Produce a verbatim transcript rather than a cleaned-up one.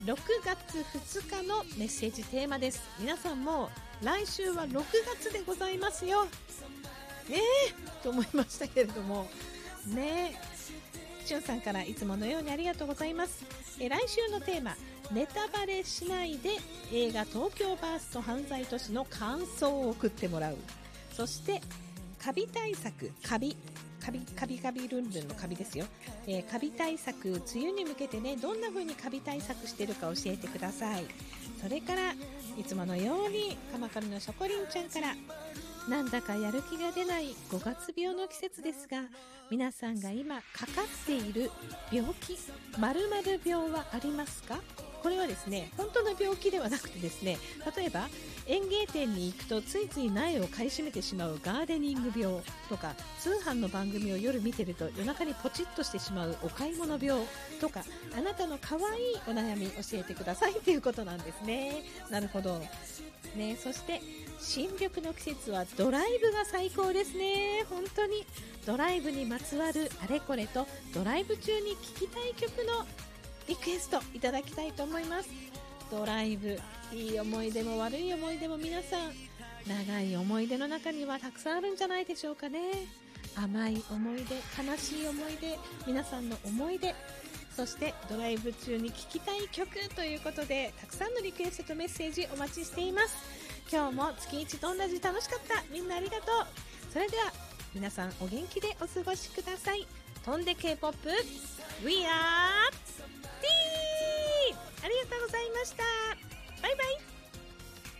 ろくがつふつかのメッセージテーマです。皆さんも来週はろくがつでございますよ。えーと思いましたけれどもね。しゅんさんからいつものようにありがとうございます。え来週のテーマ、ネタバレしないで映画東京バースト犯罪都市の感想を送ってもらう。そしてカビ対策、カビカビカビカビルンルンのカビですよ、えー、カビ対策、梅雨に向けてね、どんな風にカビ対策してるか教えてください。それからいつものように鎌上のショコリンちゃんから、なんだかやる気が出ないごがつ病の季節ですが、皆さんが今かかっている病気、〇〇病はありますか？これはですね、本当の病気ではなくてですね、例えば園芸店に行くとついつい苗を買い占めてしまうガーデニング病とか、通販の番組を夜見てると夜中にポチッとしてしまうお買い物病とか、あなたの可愛いお悩み教えてくださいということなんですね。なるほどね。そして新緑の季節はドライブが最高ですね。本当にドライブにまつわるあれこれと、ドライブ中に聴きたい曲のリクエストいただきたいと思います。ドライブ、いい思い出も悪い思い出も、皆さん長い思い出の中にはたくさんあるんじゃないでしょうかね。甘い思い出、悲しい思い出、皆さんの思い出、そしてドライブ中に聴きたい曲ということで、たくさんのリクエストとメッセージお待ちしています。今日も月一と同じ楽しかった。みんなありがとう。それでは皆さんお元気でお過ごしください。飛んで K-ポップ We are T。 ありがとうございました。バイバイ。